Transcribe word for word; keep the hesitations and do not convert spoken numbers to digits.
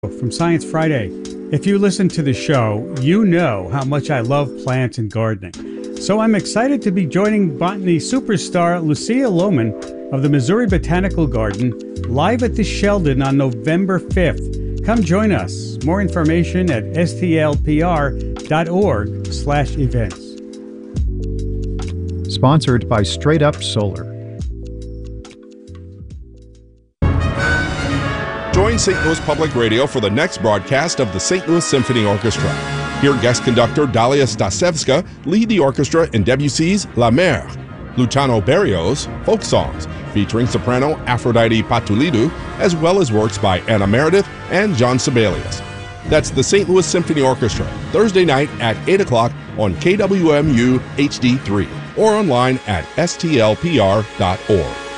From Science Friday. If you listen to the show, you know how much I love plants and gardening. So I'm excited to be joining botany superstar Lucia Lohman of the Missouri Botanical Garden live at the Sheldon on November fifth. Come join us. More information at s t l p r dot org slash events. Sponsored by Straight Up Solar. Join Saint Louis Public Radio for the next broadcast of the Saint Louis Symphony Orchestra. Hear guest conductor Dalia Stasevska lead the orchestra in Debussy's La Mer, Luciano Berrios folk songs featuring soprano Aphrodite Patulidou, as well as works by Anna Meredith and John Sibelius. That's the Saint Louis Symphony Orchestra, Thursday night at eight o'clock on K W M U H D three or online at s t l p r dot org.